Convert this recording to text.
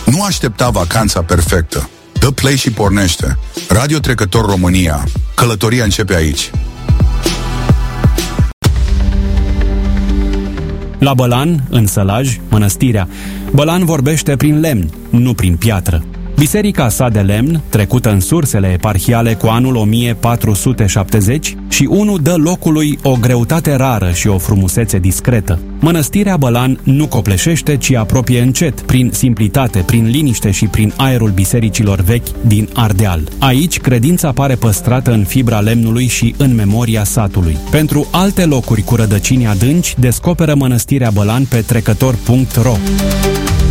Nu aștepta vacanța perfectă. Dă play și pornește. Radio Trecător România. Călătoria începe aici. La Bălan, în Sălaj, mănăstirea, Bălan vorbește prin lemn, nu prin piatră. Biserica sa de lemn, trecută în sursele eparhiale cu anul 1470, și unul dă locului o greutate rară și o frumusețe discretă. Mănăstirea Bălan nu copleșește, ci apropie încet, prin simplitate, prin liniște și prin aerul bisericilor vechi din Ardeal. Aici, credința pare păstrată în fibra lemnului și în memoria satului. Pentru alte locuri cu rădăcini adânci, descoperă Mănăstirea Bălan pe trecător.ro.